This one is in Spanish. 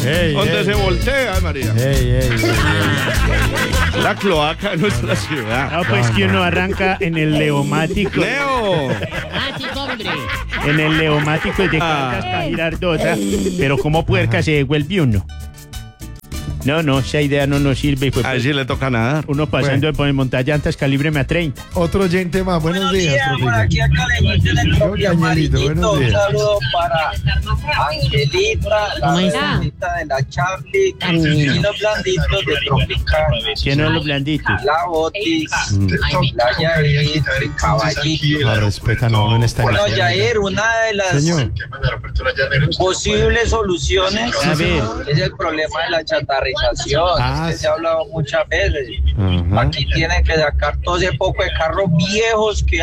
donde se voltea, María. La cloaca de nuestra ciudad. No, pues que uno arranca en el Leomático. ¡Leo! En el Leomático de Caldas para Girardota. Pero como puerca se devuelve uno. No, esa idea no nos sirve. Pues, Ahí sí le toca nadar. uno pasando por el montallantas calibre a 30. Otro oyente más. Buenos días, por profesor. aquí acá en el propio Danielito, amarillito. buenos Un días. saludo para Angelita, la bebecita de la Charlie, y los blanditos de Tropical. ¿Quién son los blanditos? La Otis, la Yair, el Caballito. La respetan a uno en esta Bueno, emisora. Yair, una de las Señor. posibles soluciones A ver. es el problema de la chatarrización. Ah, Se ha hablado muchas veces. Ajá. Aquí tiene que sacar todo ese poco de carros viejos que